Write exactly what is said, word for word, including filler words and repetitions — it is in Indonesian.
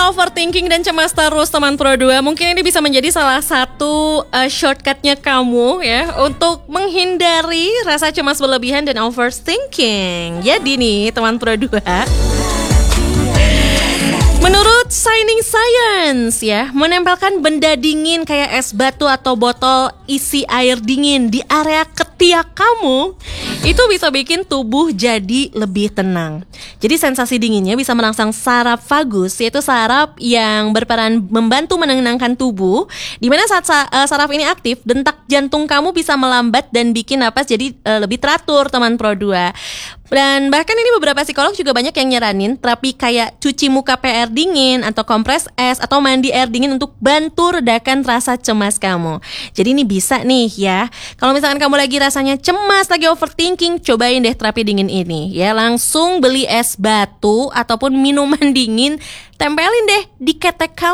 overthinking dan cemas terus teman Pro dua, mungkin ini bisa menjadi salah satu uh, shortcutnya kamu ya untuk menghindari rasa cemas berlebihan dan overthinking. Jadi nih teman Pro dua, menurut Shining Science ya, menempelkan benda dingin kayak es batu atau botol isi air dingin di area ketiak kamu itu bisa bikin tubuh jadi lebih tenang. Jadi sensasi dinginnya bisa merangsang saraf vagus, yaitu saraf yang berperan membantu menenangkan tubuh. Dimana saat uh, saraf ini aktif, detak jantung kamu bisa melambat dan bikin napas jadi uh, lebih teratur teman Pro dua. Dan bahkan ini beberapa psikolog juga banyak yang nyaranin terapi kayak cuci muka pakai air dingin atau kompres es atau mandi air dingin untuk bantu redakan rasa cemas kamu. Jadi ini bisa nih ya. Kalau misalkan kamu lagi rasanya cemas, lagi overthinking, cobain deh terapi dingin ini ya. Langsung beli es batu ataupun minuman dingin, tempelin deh di ketek kamu.